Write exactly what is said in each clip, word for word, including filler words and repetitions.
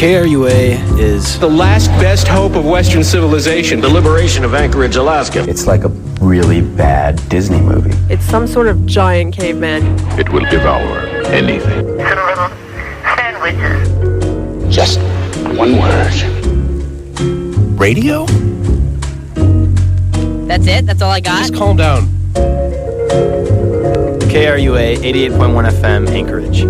K R U A is the last best hope of Western civilization. The liberation of Anchorage, Alaska. It's like a really bad Disney movie. It's some sort of giant caveman. It will devour anything. Some little sandwiches. Just one word. Radio? That's it? That's all I got? Just calm down. K R U A eighty-eight point one F M, Anchorage.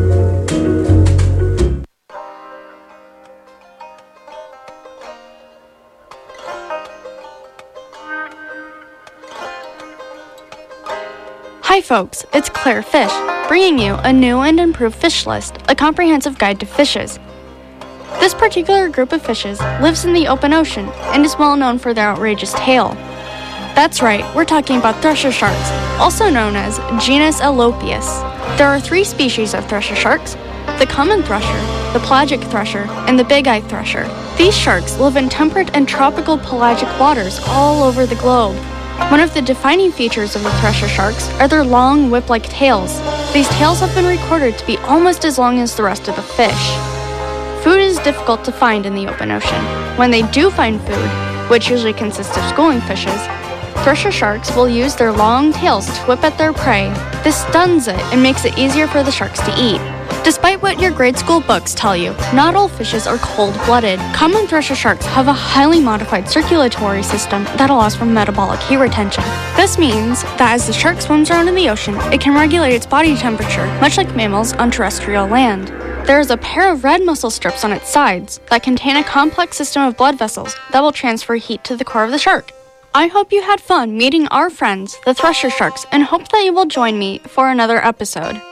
Hi folks, it's Claire Fish, bringing you a new and improved fish list, a comprehensive guide to fishes. This particular group of fishes lives in the open ocean and is well known for their outrageous tail. That's right, we're talking about thresher sharks, also known as genus Alopius. There are three species of thresher sharks: the common thresher, the pelagic thresher, and the big-eyed thresher. These sharks live in temperate and tropical pelagic waters all over the globe. One of the defining features of the thresher sharks are their long whip-like tails. These tails have been recorded to be almost as long as the rest of the fish. Food is difficult to find in the open ocean. When they do find food, which usually consists of schooling fishes, thresher sharks will use their long tails to whip at their prey. This stuns it and makes it easier for the sharks to eat. Despite what your grade school books tell you, not all fishes are cold-blooded. Common thresher sharks have a highly modified circulatory system that allows for metabolic heat retention. This means that as the shark swims around in the ocean, it can regulate its body temperature, much like mammals on terrestrial land. There is a pair of red muscle strips on its sides that contain a complex system of blood vessels that will transfer heat to the core of the shark. I hope you had fun meeting our friends, the thresher sharks, and hope that you will join me for another episode.